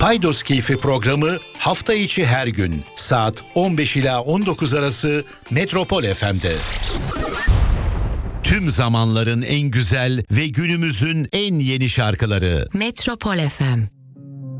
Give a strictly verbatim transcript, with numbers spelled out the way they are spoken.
Paydos Keyfi programı hafta içi her gün saat on beş ila on dokuz arası Metropol F M'de. Tüm zamanların en güzel ve günümüzün en yeni şarkıları. Metropol F M.